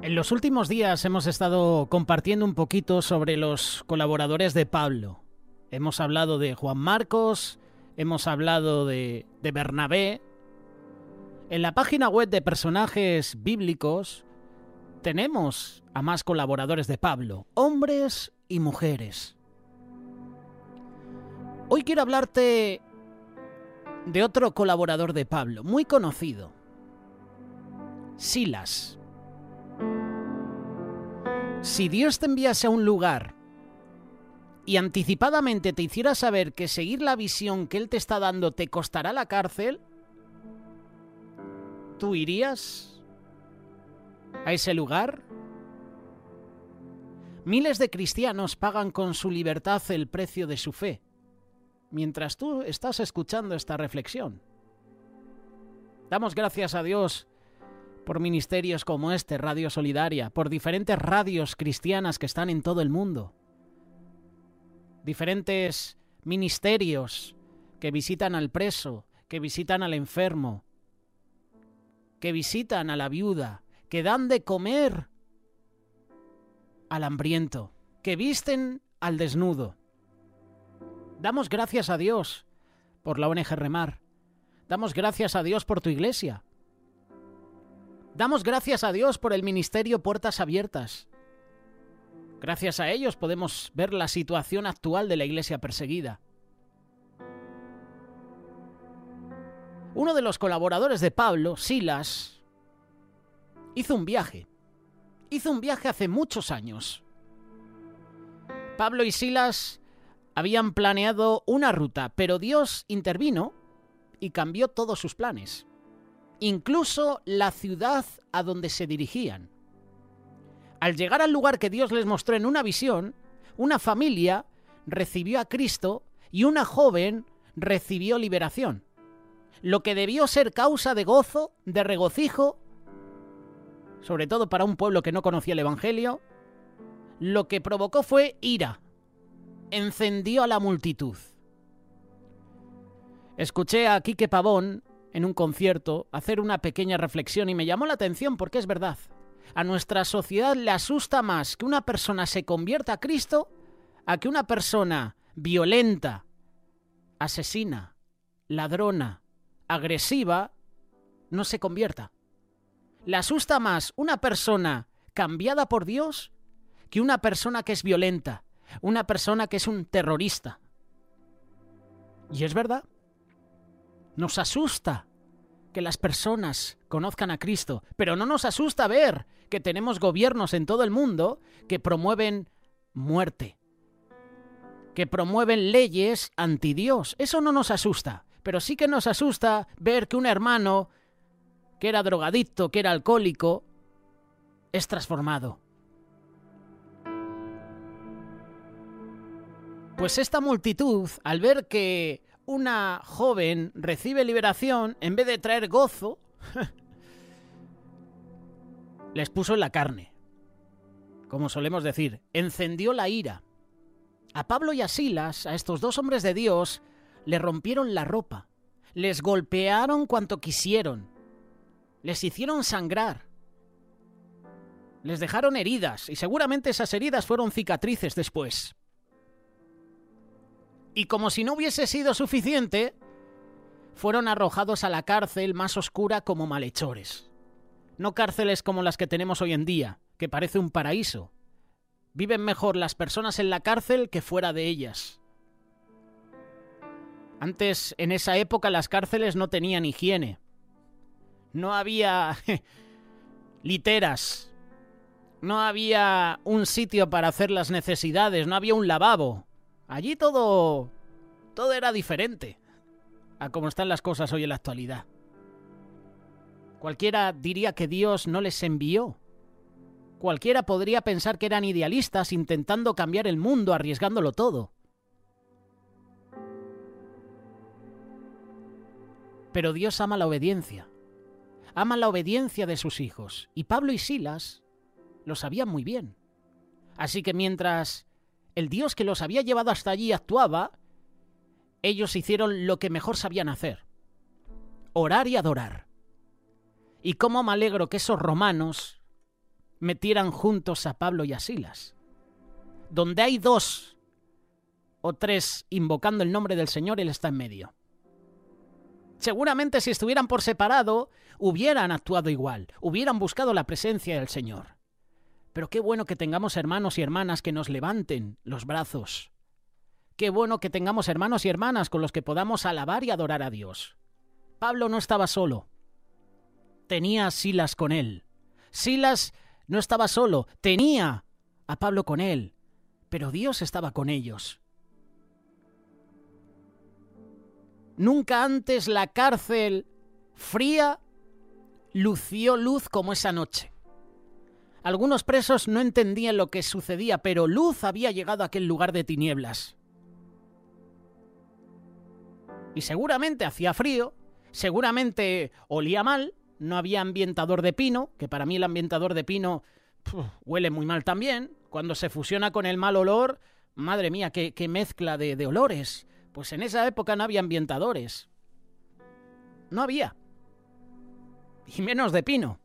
En los últimos días hemos estado compartiendo un poquito sobre los colaboradores de Pablo. Hemos hablado de Juan Marcos, hemos hablado de Bernabé. En la página web de personajes bíblicos tenemos a más colaboradores de Pablo, hombres y mujeres. Hoy quiero hablarte de otro colaborador de Pablo, muy conocido, Silas. Si Dios te enviase a un lugar y anticipadamente te hiciera saber que seguir la visión que Él te está dando te costará la cárcel, ¿tú irías a ese lugar? Miles de cristianos pagan con su libertad el precio de su fe, mientras tú estás escuchando esta reflexión. Damos gracias a Dios por ministerios como este, Radio Solidaria, por diferentes radios cristianas que están en todo el mundo. Diferentes ministerios que visitan al preso, que visitan al enfermo, que visitan a la viuda, que dan de comer al hambriento, que visten al desnudo. Damos gracias a Dios por la ONG Remar. Damos gracias a Dios por tu iglesia. Damos gracias a Dios por el ministerio Puertas Abiertas. Gracias a ellos podemos ver la situación actual de la iglesia perseguida. Uno de los colaboradores de Pablo, Silas, hizo un viaje. Hizo un viaje hace muchos años. Pablo y Silas habían planeado una ruta, pero Dios intervino y cambió todos sus planes. Incluso la ciudad a donde se dirigían. Al llegar al lugar que Dios les mostró en una visión, una familia recibió a Cristo y una joven recibió liberación. Lo que debió ser causa de gozo, de regocijo, sobre todo para un pueblo que no conocía el Evangelio, lo que provocó fue ira. Encendió a la multitud. Escuché a Quique Pavón en un concierto hacer una pequeña reflexión y me llamó la atención porque es verdad. A nuestra sociedad le asusta más que una persona se convierta a Cristo a que una persona violenta, asesina, ladrona, agresiva, no se convierta. Le asusta más una persona cambiada por Dios que una persona que es violenta, una persona que es un terrorista. Y es verdad. Nos asusta que las personas conozcan a Cristo, pero no nos asusta ver que tenemos gobiernos en todo el mundo que promueven muerte, que promueven leyes anti Dios. Eso no nos asusta, pero sí que nos asusta ver que un hermano que era drogadicto, que era alcohólico, es transformado. Pues esta multitud, al ver que una joven recibe liberación, en vez de traer gozo, les puso en la carne. Como solemos decir, encendió la ira. A Pablo y a Silas, a estos dos hombres de Dios, le rompieron la ropa, les golpearon cuanto quisieron, les hicieron sangrar, les dejaron heridas, y seguramente esas heridas fueron cicatrices después. Y como si no hubiese sido suficiente, fueron arrojados a la cárcel más oscura como malhechores. No cárceles como las que tenemos hoy en día, que parece un paraíso. Viven mejor las personas en la cárcel que fuera de ellas. Antes, en esa época, las cárceles no tenían higiene. No había literas. No había un sitio para hacer las necesidades. No había un lavabo. Allí todo era diferente a cómo están las cosas hoy en la actualidad. Cualquiera diría que Dios no les envió. Cualquiera podría pensar que eran idealistas intentando cambiar el mundo, arriesgándolo todo. Pero Dios ama la obediencia. Ama la obediencia de sus hijos. Y Pablo y Silas lo sabían muy bien. Así que mientras el Dios que los había llevado hasta allí actuaba, ellos hicieron lo que mejor sabían hacer: orar y adorar. Y cómo me alegro que esos romanos metieran juntos a Pablo y a Silas. Donde hay 2 o 3 invocando el nombre del Señor, Él está en medio. Seguramente si estuvieran por separado, hubieran actuado igual, hubieran buscado la presencia del Señor. Pero qué bueno que tengamos hermanos y hermanas que nos levanten los brazos. Qué bueno que tengamos hermanos y hermanas con los que podamos alabar y adorar a Dios. Pablo no estaba solo. Tenía a Silas con él. Silas no estaba solo, tenía a Pablo con él. Pero Dios estaba con ellos. Nunca antes la cárcel fría lució luz como esa noche. Algunos presos no entendían lo que sucedía, pero luz había llegado a aquel lugar de tinieblas. Y seguramente hacía frío, seguramente olía mal, no había ambientador de pino, que para mí el ambientador de pino huele muy mal también. Cuando se fusiona con el mal olor, madre mía, qué mezcla de olores. Pues en esa época no había ambientadores. No había. Y menos de pino.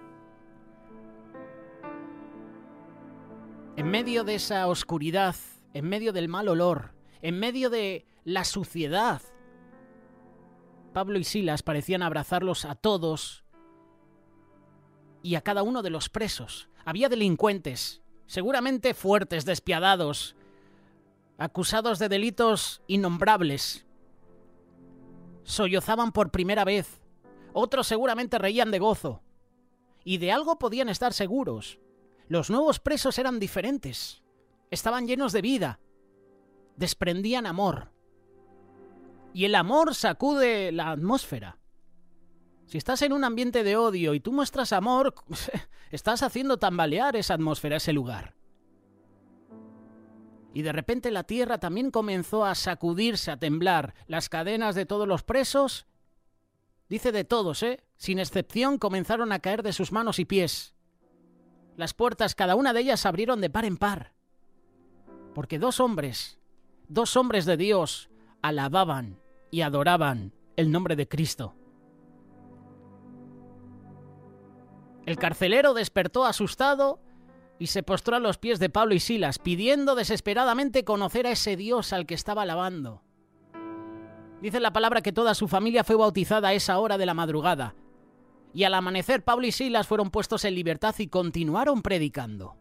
En medio de esa oscuridad, en medio del mal olor, en medio de la suciedad, Pablo y Silas parecían abrazarlos a todos y a cada uno de los presos. Había delincuentes, seguramente fuertes, despiadados, acusados de delitos innombrables. Sollozaban por primera vez. Otros seguramente reían de gozo. Y de algo podían estar seguros. Los nuevos presos eran diferentes. Estaban llenos de vida. Desprendían amor. Y el amor sacude la atmósfera. Si estás en un ambiente de odio y tú muestras amor, estás haciendo tambalear esa atmósfera, ese lugar. Y de repente la tierra también comenzó a sacudirse, a temblar. Las cadenas de todos los presos, dice de todos, sin excepción, comenzaron a caer de sus manos y pies. Las puertas, cada una de ellas, se abrieron de par en par. Porque dos hombres de Dios, alababan y adoraban el nombre de Cristo. El carcelero despertó asustado y se postró a los pies de Pablo y Silas, pidiendo desesperadamente conocer a ese Dios al que estaba alabando. Dice la palabra que toda su familia fue bautizada a esa hora de la madrugada, y al amanecer Pablo y Silas fueron puestos en libertad y continuaron predicando.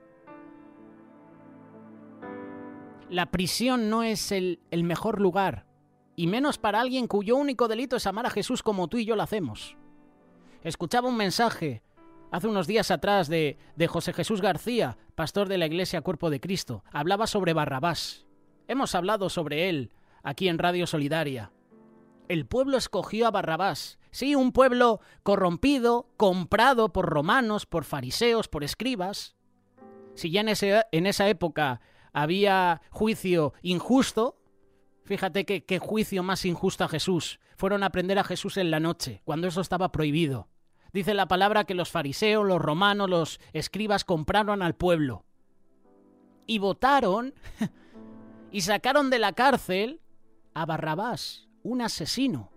La prisión no es el mejor lugar, y menos para alguien cuyo único delito es amar a Jesús como tú y yo lo hacemos. Escuchaba un mensaje hace unos días atrás de José Jesús García, pastor de la Iglesia Cuerpo de Cristo. Hablaba sobre Barrabás. Hemos hablado sobre él aquí en Radio Solidaria. El pueblo escogió a Barrabás. Sí, un pueblo corrompido, comprado por romanos, por fariseos, por escribas. Si ya en esa época había juicio injusto, fíjate qué juicio más injusto a Jesús. Fueron a prender a Jesús en la noche, cuando eso estaba prohibido. Dice la palabra que los fariseos, los romanos, los escribas compraron al pueblo. Y votaron y sacaron de la cárcel a Barrabás, un asesino.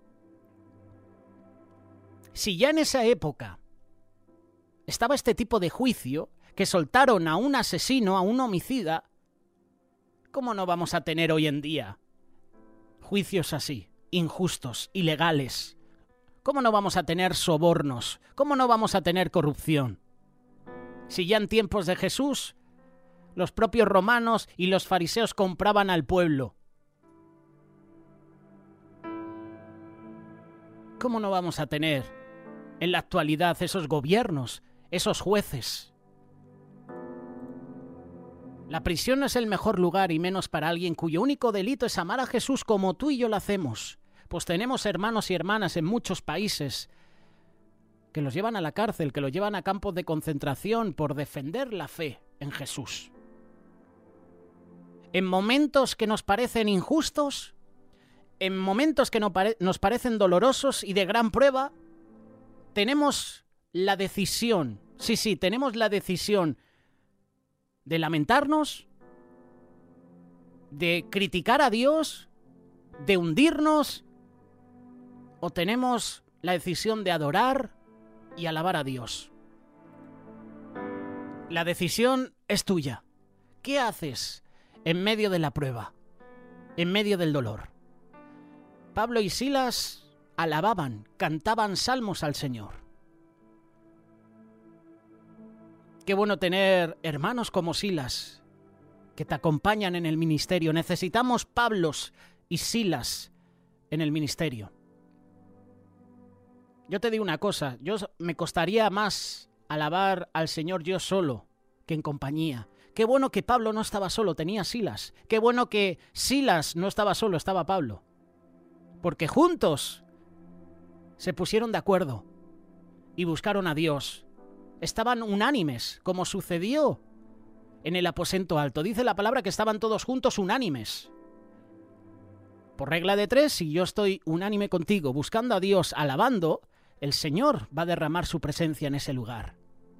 Si ya en esa época estaba este tipo de juicio, que soltaron a un asesino, a un homicida, ¿cómo no vamos a tener hoy en día juicios así, injustos, ilegales? ¿Cómo no vamos a tener sobornos? ¿Cómo no vamos a tener corrupción? Si ya en tiempos de Jesús, los propios romanos y los fariseos compraban al pueblo. ¿Cómo no vamos a tener en la actualidad esos gobiernos, esos jueces? La prisión no es el mejor lugar, y menos para alguien cuyo único delito es amar a Jesús como tú y yo lo hacemos. Pues tenemos hermanos y hermanas en muchos países que los llevan a la cárcel, que los llevan a campos de concentración por defender la fe en Jesús. En momentos que nos parecen injustos, en momentos que nos parecen dolorosos y de gran prueba, tenemos la decisión, tenemos la decisión de lamentarnos, de criticar a Dios, de hundirnos, o tenemos la decisión de adorar y alabar a Dios. La decisión es tuya. ¿Qué haces en medio de la prueba? En medio del dolor. Pablo y Silas alababan, cantaban salmos al Señor. Qué bueno tener hermanos como Silas que te acompañan en el ministerio. Necesitamos Pablos y Silas en el ministerio. Yo te digo una cosa, me costaría más alabar al Señor yo solo que en compañía. Qué bueno que Pablo no estaba solo, tenía Silas. Qué bueno que Silas no estaba solo, estaba Pablo. Porque juntos se pusieron de acuerdo y buscaron a Dios. Estaban unánimes, como sucedió en el aposento alto. Dice la palabra que estaban todos juntos unánimes. Por regla de 3, si yo estoy unánime contigo, buscando a Dios, alabando, el Señor va a derramar su presencia en ese lugar.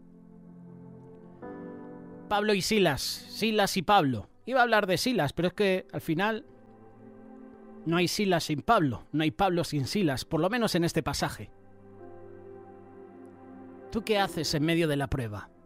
Pablo y Silas, Silas y Pablo. Iba a hablar de Silas, pero es que al final no hay Silas sin Pablo, no hay Pablo sin Silas, por lo menos en este pasaje. ¿Tú qué haces en medio de la prueba?